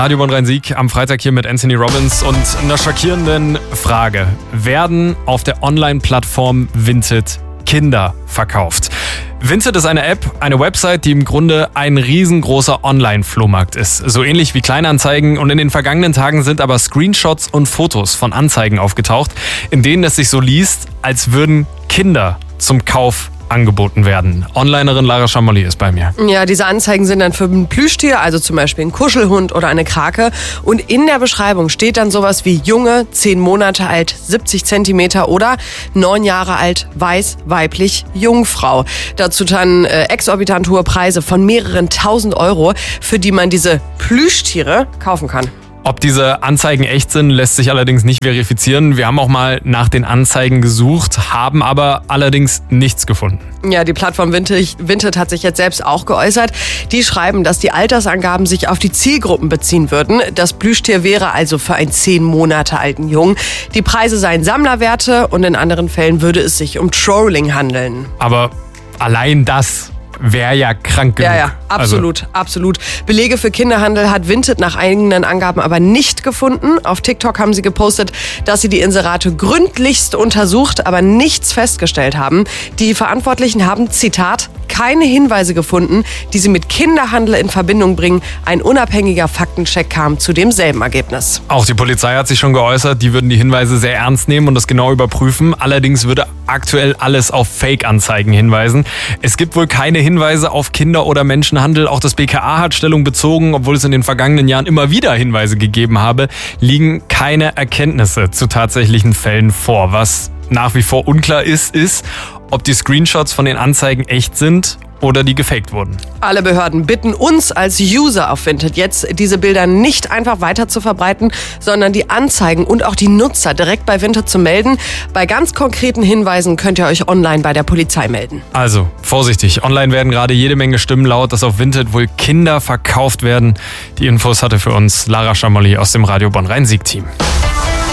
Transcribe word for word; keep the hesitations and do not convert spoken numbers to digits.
Radio Bonn Rhein-Sieg am Freitag hier mit Anthony Robbins und einer schockierenden Frage. Werden auf der Online-Plattform Vinted Kinder verkauft? Vinted ist eine App, eine Website, die im Grunde ein riesengroßer Online-Flohmarkt ist. So ähnlich wie Kleinanzeigen, und in den vergangenen Tagen sind aber Screenshots und Fotos von Anzeigen aufgetaucht, in denen es sich so liest, als würden Kinder zum Kauf angeboten werden. Onlinerin Lara Schamolli ist bei mir. Ja, diese Anzeigen sind dann für ein Plüschtier, also zum Beispiel ein Kuschelhund oder eine Krake. Und in der Beschreibung steht dann sowas wie Junge, zehn Monate alt, siebzig Zentimeter oder neun Jahre alt, weiß, weiblich, Jungfrau. Dazu dann äh, exorbitant hohe Preise von mehreren tausend Euro, für die man diese Plüschtiere kaufen kann. Ob diese Anzeigen echt sind, lässt sich allerdings nicht verifizieren. Wir haben auch mal nach den Anzeigen gesucht, haben aber allerdings nichts gefunden. Ja, die Plattform Vinted, Vinted hat sich jetzt selbst auch geäußert. Die schreiben, dass die Altersangaben sich auf die Zielgruppen beziehen würden. Das Plüschtier wäre also für einen zehn Monate alten Jungen. Die Preise seien Sammlerwerte und in anderen Fällen würde es sich um Trolling handeln. Aber allein das wäre ja krank genug. Ja, ja, absolut, also. absolut. Belege für Kinderhandel hat Vinted nach eigenen Angaben aber nicht gefunden. Auf TikTok haben sie gepostet, dass sie die Inserate gründlichst untersucht, aber nichts festgestellt haben. Die Verantwortlichen haben, Zitat, keine Hinweise gefunden, die sie mit Kinderhandel in Verbindung bringen. Ein unabhängiger Faktencheck kam zu demselben Ergebnis. Auch die Polizei hat sich schon geäußert, die würden die Hinweise sehr ernst nehmen und das genau überprüfen. Allerdings würde aktuell alles auf Fake-Anzeigen hinweisen. Es gibt wohl keine Hinweise auf Kinder- oder Menschenhandel. Auch das B K A hat Stellung bezogen, obwohl es in den vergangenen Jahren immer wieder Hinweise gegeben habe, liegen keine Erkenntnisse zu tatsächlichen Fällen vor. Was nach wie vor unklar ist, ist, ob die Screenshots von den Anzeigen echt sind oder die gefaked wurden. Alle Behörden bitten uns als User auf Vinted jetzt, diese Bilder nicht einfach weiter zu verbreiten, sondern die Anzeigen und auch die Nutzer direkt bei Vinted zu melden. Bei ganz konkreten Hinweisen könnt ihr euch online bei der Polizei melden. Also, vorsichtig. Online werden gerade jede Menge Stimmen laut, dass auf Vinted wohl Kinder verkauft werden. Die Infos hatte für uns Lara Schamolli aus dem Radio Bonn Rhein-Sieg-Team.